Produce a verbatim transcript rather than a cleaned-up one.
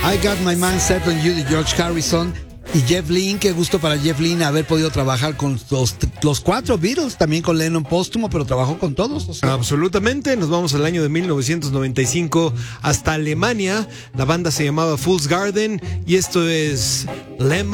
I Got My Mind Set on You de George Harrison. Y Jeff Lynne, qué gusto para Jeff Lynne haber podido trabajar con los, los cuatro Beatles, también con Lennon póstumo, pero trabajó con todos. O sea. Absolutamente, nos vamos al año de mil novecientos noventa y cinco hasta Alemania. La banda se llamaba Fool's Garden y esto es Lemon.